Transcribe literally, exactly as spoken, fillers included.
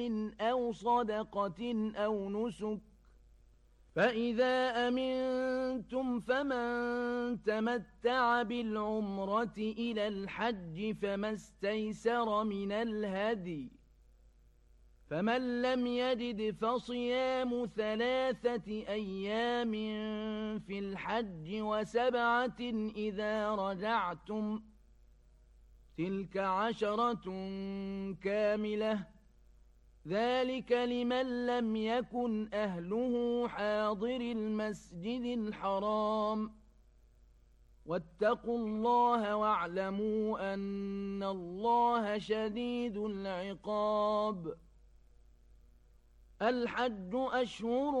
أو صدقة أو نسك فإذا أمنتم فمن تمتع بالعمرة إلى الحج فما استيسر من الهدي فمن لم يجد فصيام ثلاثة أيام في الحج وسبعة إذا رجعتم تلك عشرة كاملة ذلك لمن لم يكن أهله حاضر المسجد الحرام واتقوا الله واعلموا أن الله شديد العقاب الحج أشهر